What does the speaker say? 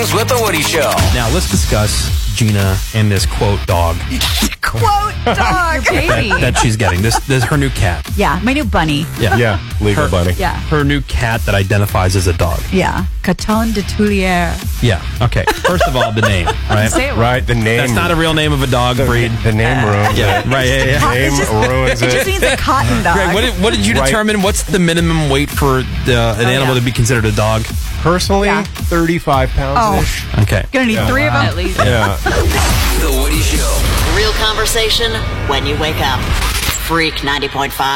Mornings with the Woody Show. Now, let's discuss Gina and this, quote, dog Quote dog. Baby. that she's getting. This her new cat. Yeah, my new bunny. Yeah. Legal bunny. Yeah. Her new cat that identifies as a dog. Yeah. Caton de Tulier. Yeah. Okay. First of all, the name, right? Say it Right, the name. That's not a real name of a dog breed. The name ruins Yeah. it. Right. Yeah. It's just- ruins It just it. means a cotton dog. Greg, what did you Right. determine? What's the minimum weight for an animal yeah. to be considered a dog? Personally, Yeah. 35 pounds-ish. Okay. Gonna need 3 of them. At least. Yeah. The Woody Show. Real conversation when you wake up. Freak 90.5.